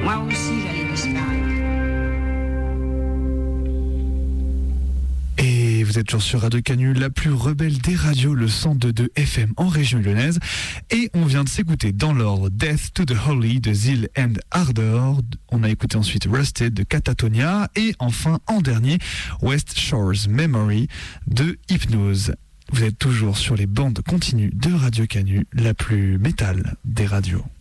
Moi aussi, j'allais disparaître. Et vous êtes toujours sur Radio Canu, la plus rebelle des radios, le 102.2 FM en région lyonnaise. Et on vient de s'écouter dans l'ordre Death to the Holy de Zeal and Ardor. On a écouté ensuite Rusted de Catatonia. Et enfin, en dernier, West Shores Memory de Hypnose. Vous êtes toujours sur les bandes continues de Radio Canu, la plus métal des radios.